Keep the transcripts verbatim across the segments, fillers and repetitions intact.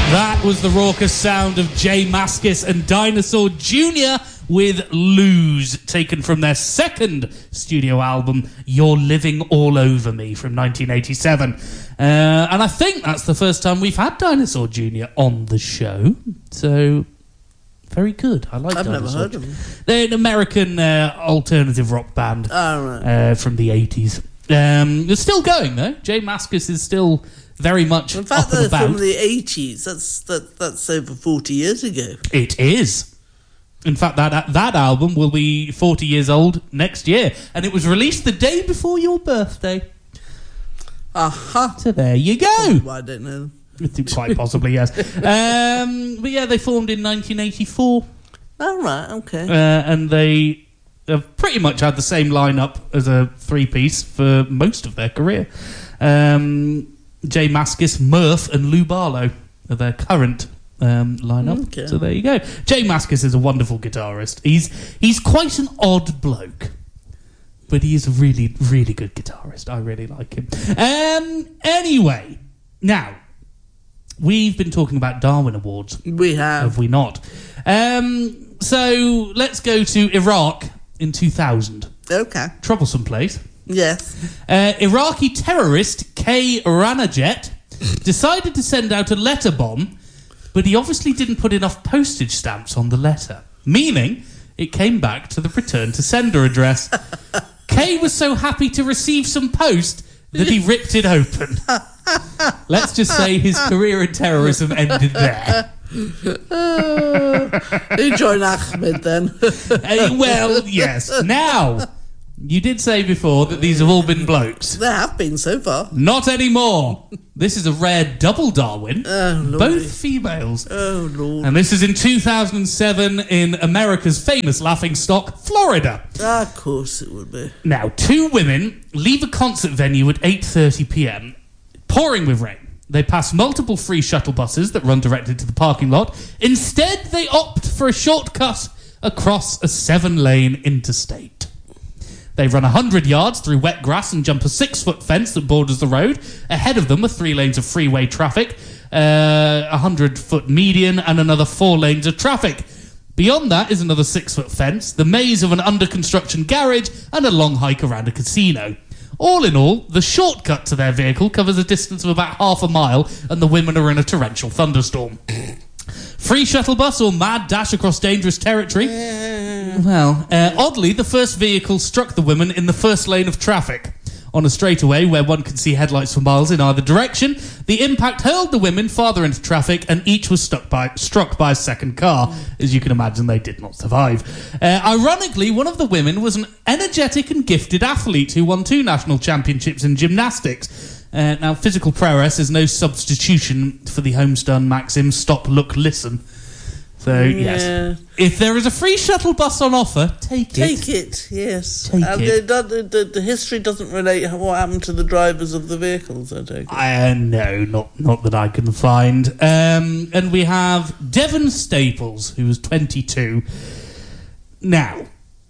That was the raucous sound of J Mascis and Dinosaur Junior with Lose, taken from their second studio album, You're Living All Over Me, from nineteen eighty-seven. Uh, and I think that's the first time we've had Dinosaur Junior on the show. So, very good. I like I've Dinosaur. never heard of them. They're an American uh, alternative rock band Oh, right. uh, from the eighties. Um, they're still going, though. J Mascis is still very much In fact, up and they're about. from the eighties. That's that, that's over forty years ago. It is. In fact, that that album will be forty years old next year. And it was released the day before your birthday. Aha. So there you go. Oh, I don't know. Quite possibly, yes. Um, but yeah, they formed in nineteen eighty-four. Oh, right, okay. Uh, and they have pretty much had the same lineup as a three-piece for most of their career. Um, J Mascis, Murph and Lou Barlow are their current um, lineup. Okay. So there you go. J Mascis is a wonderful guitarist. He's he's quite an odd bloke, but he is a really, really good guitarist. I really like him. Um, anyway, now, we've been talking about Darwin Awards. We have. Have we not? Um, so let's go to Iraq in two thousand. Okay. Troublesome place. Yes. Uh, Iraqi terrorist K. Ranajet decided to send out a letter bomb, but he obviously didn't put enough postage stamps on the letter, meaning it came back to the return to sender address. K was so happy to receive some post that he ripped it open. Let's just say his career in terrorism ended there. Uh, you join Ahmed then. Uh, well, yes. Now, you did say before that these have all been blokes. There have been so far. Not anymore. This is a rare double Darwin. Oh, Lordy. Both females. Oh, Lord. And this is in two thousand seven in America's famous laughingstock, Florida. Ah, of course it would be. Now, two women leave a concert venue at eight thirty p.m, pouring with rain. They pass multiple free shuttle buses that run directly to the parking lot. Instead, they opt for a shortcut across a seven-lane interstate. They run one hundred yards through wet grass and jump a six-foot fence that borders the road. Ahead of them are three lanes of freeway traffic, uh, a hundred-foot median, and another four lanes of traffic. Beyond that is another six-foot fence, the maze of an under-construction garage, and a long hike around a casino. All in all, the shortcut to their vehicle covers a distance of about half a mile, and the women are in a torrential thunderstorm. Free shuttle bus or mad dash across dangerous territory? Well, uh, oddly, the first vehicle struck the women in the first lane of traffic. On a straightaway where one could see headlights for miles in either direction, the impact hurled the women farther into traffic, and each was stuck by, struck by a second car. As you can imagine, they did not survive. Uh, ironically, one of the women was an energetic and gifted athlete who won two national championships in gymnastics. Uh, now, physical prowess is no substitution for the homespun maxim, stop, look, listen. So, Yeah. yes. If there is a free shuttle bus on offer, take it. Take it, yes. Take and it. The, the, the, the history doesn't relate what happened to the drivers of the vehicles, I take it. Uh, no, not not that I can find. Um, and we have Devon Staples, who was twenty-two. Now,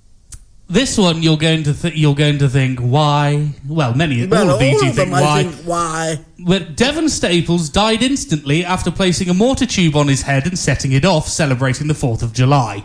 this one you're going to th- you're going to think why? Well, many Well, all of these all you of think them, why? I think why. But Devon Staples died instantly after placing a mortar tube on his head and setting it off, celebrating the fourth of July.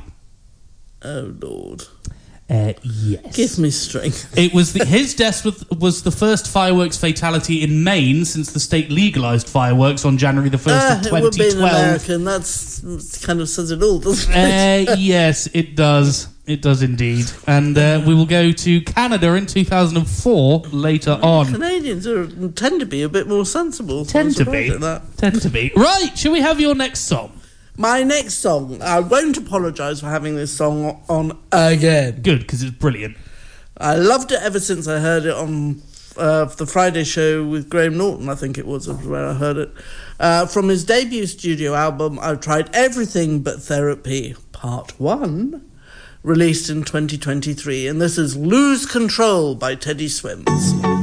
Oh, Lord. Uh, yes. Give me strength. It was the, his death was, was the first fireworks fatality in Maine since the state legalised fireworks on January the first Ah, of it would twenty be an twelve. American. That's kind of says it all, doesn't it? Uh, yes, it does. It does indeed. And uh, we will go to Canada in two thousand four later on. Canadians are, tend to be a bit more sensible. Tend I'm to be. surprised at that. Tend to be. Right, shall we have your next song? My next song, I won't apologise for having this song on again. Good, because it's brilliant. I loved it ever since I heard it on uh, the Friday show with Graham Norton, I think it was where I heard it. Uh, from his debut studio album, I've Tried Everything But Therapy, Part one, released in twenty twenty-three. And this is Lose Control by Teddy Swims.